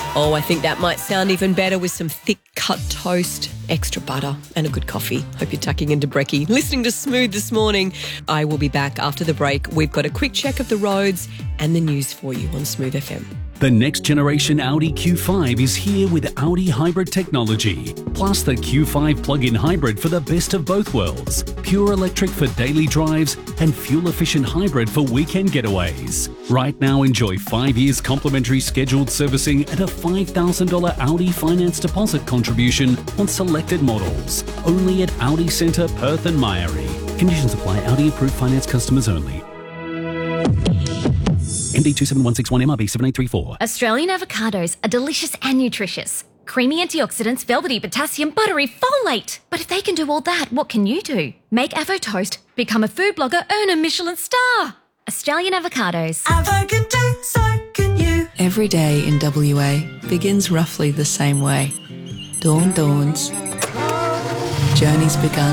Oh, I think that might sound even better with some thick cut toast, extra butter and a good coffee. Hope you're tucking into brekkie. Listening to Smooth this morning. I will be back after the break. We've got a quick check of the roads and the news for you on Smooth FM. The next generation Audi Q5 is here with Audi hybrid technology, plus the Q5 plug-in hybrid for the best of both worlds. Pure electric for daily drives and fuel-efficient hybrid for weekend getaways. Right now, enjoy 5 years complimentary scheduled servicing and a $5,000 Audi finance deposit contribution on selected models. Only at Audi Centre, Perth and Myrie. Conditions apply. Audi approved finance customers only. MD 27161 MRB 7834. Australian avocados are delicious and nutritious. Creamy antioxidants, velvety potassium, buttery folate. But if they can do all that, what can you do? Make Avo Toast, become a food blogger, earn a Michelin star. Australian avocados. Avo can do, so can you. Every day in WA begins roughly the same way. Dawn dawns. Journey's begun.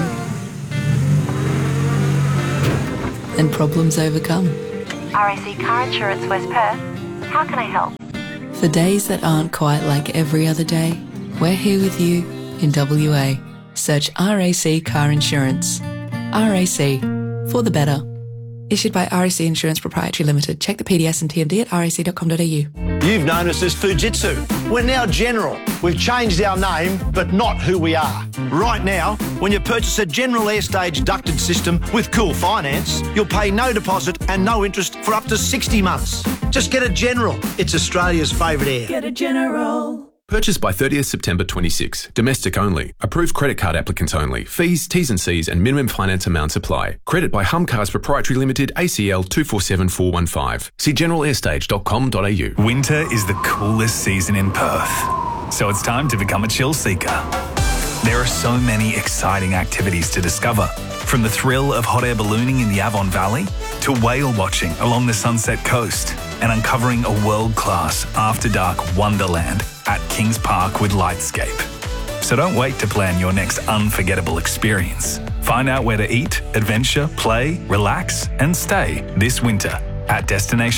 And problems overcome. RAC Car Insurance West Perth. How can I help? For days that aren't quite like every other day, we're here with you in WA. Search RAC Car Insurance. RAC, for the better. Issued by RAC Insurance Proprietary Limited. Check the PDS and TMD at rac.com.au. You've known us as Fujitsu. We're now General. We've changed our name, but not who we are. Right now, when you purchase a General Airstage ducted system with Cool Finance, you'll pay no deposit and no interest for up to 60 months. Just get a General. It's Australia's favourite air. Get a General. Purchased by 30th September 26. Domestic only. Approved credit card applicants only. Fees, T's and C's and minimum finance amounts apply. Credit by Humcars Proprietary Limited, ACL 247415. See generalairstage.com.au. Winter is the coolest season in Perth, so it's time to become a chill seeker. There are so many exciting activities to discover, from the thrill of hot air ballooning in the Avon Valley to whale watching along the Sunset Coast and uncovering a world-class after-dark wonderland at Kings Park with Lightscape. So don't wait to plan your next unforgettable experience. Find out where to eat, adventure, play, relax and stay this winter at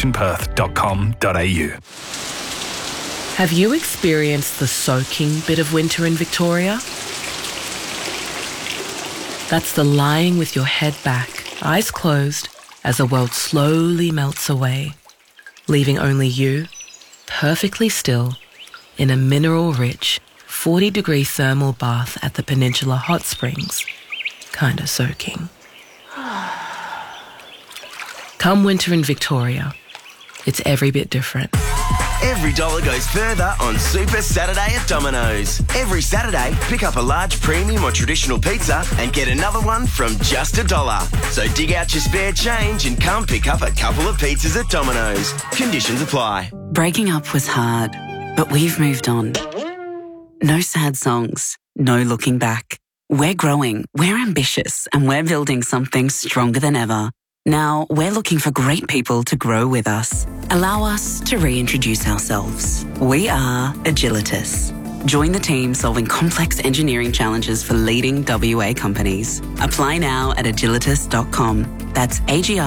destinationperth.com.au. Have you experienced the soaking bit of winter in Victoria? That's the lying with your head back, eyes closed, as the world slowly melts away, leaving only you, perfectly still, in a mineral-rich, 40-degree thermal bath at the Peninsula Hot Springs, kinda soaking. Come winter in Victoria, it's every bit different. Every dollar goes further on Super Saturday at Domino's. Every Saturday, pick up a large premium or traditional pizza and get another one from just $1. So dig out your spare change and come pick up a couple of pizzas at Domino's. Conditions apply. Breaking up was hard, but we've moved on. No sad songs, no looking back. We're growing, we're ambitious, and we're building something stronger than ever. Now, we're looking for great people to grow with us. Allow us to reintroduce ourselves. We are Agilitas. Join the team solving complex engineering challenges for leading WA companies. Apply now at agilitas.com. That's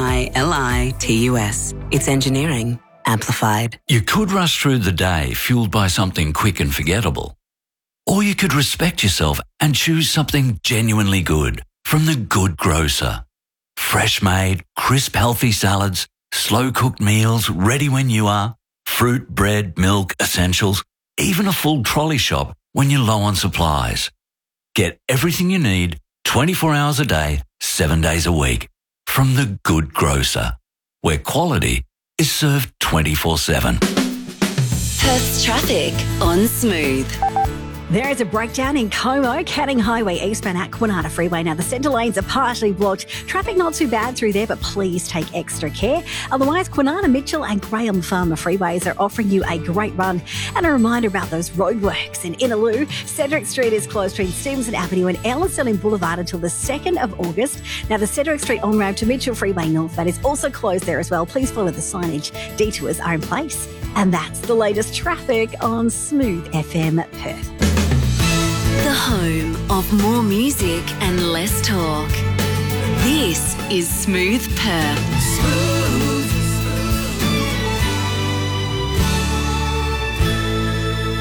AGILITUS. It's engineering amplified. You could rush through the day fueled by something quick and forgettable. Or you could respect yourself and choose something genuinely good from The Good Grocer. Fresh-made, crisp, healthy salads, slow-cooked meals ready when you are, fruit, bread, milk, essentials, even a full trolley shop when you're low on supplies. Get everything you need 24 hours a day, 7 days a week from The Good Grocer, where quality is served 24/7. Perth's traffic on Smooth. There is a breakdown in Como, Canning Highway eastbound at Kwinana Freeway. Now, the centre lanes are partially blocked. Traffic not too bad through there, but please take extra care. Otherwise, Kwinana, Mitchell and Graham Farmer freeways are offering you a great run. And a reminder about those roadworks in Innaloo. Cedric Street is closed between Stevenson Avenue and Ellerslie Boulevard until the 2nd of August. Now, the Cedric Street on-ramp to Mitchell Freeway North, that is also closed there as well. Please follow the signage. Detours are in place. And that's the latest traffic on Smooth FM Perth. The home of more music and less talk. This is Smooth Perth. Smooth.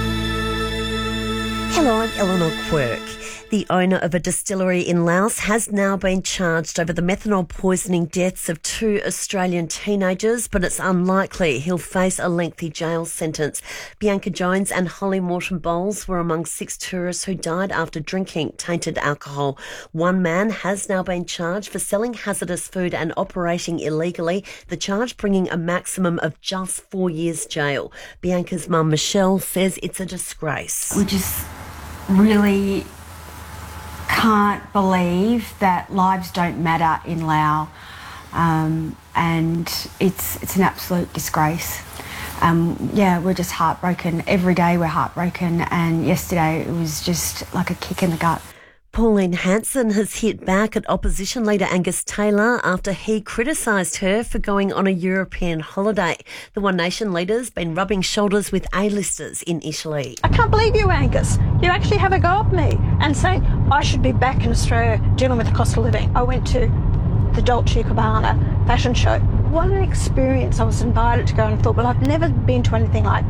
Hello, I'm Eleanor Quirk. The owner of a distillery in Laos has now been charged over the methanol poisoning deaths of 2 Australian teenagers, but it's unlikely he'll face a lengthy jail sentence. Bianca Jones and Holly Morton Bowles were among 6 tourists who died after drinking tainted alcohol. One man has now been charged for selling hazardous food and operating illegally, the charge bringing a maximum of just 4 years jail. Bianca's mum, Michelle, says it's a disgrace. We just really can't believe that lives don't matter in Laos, and it's an absolute disgrace. We're just heartbroken. Every day we're heartbroken, and yesterday it was just like a kick in the gut. Pauline Hanson has hit back at opposition leader Angus Taylor after he criticised her for going on a European holiday. The One Nation leader's been rubbing shoulders with A-listers in Italy. I can't believe you, Angus. You actually have a go at me and saying I should be back in Australia dealing with the cost of living. I went to the Dolce & Gabbana fashion show. What an experience. I was invited to go and thought, well, I've never been to anything like